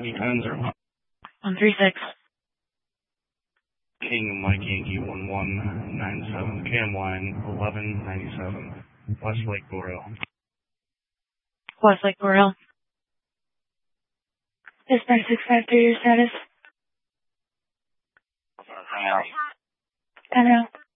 10-0. 136. King Mike Yankee 1197. Cam line 1197. Westlake Boreal. Westlake Boreal. Dispatch 653, your status? 10-0.